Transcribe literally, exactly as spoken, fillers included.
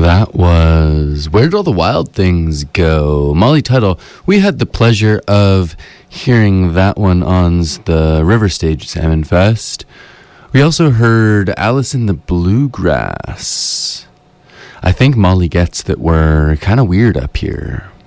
That was Where'd All the Wild Things Go? Molly Tuttle. We had the pleasure of hearing that one on the River Stage Salmon Fest. We also heard Alice in the Bluegrass. I think Molly gets that we're kind of weird up here.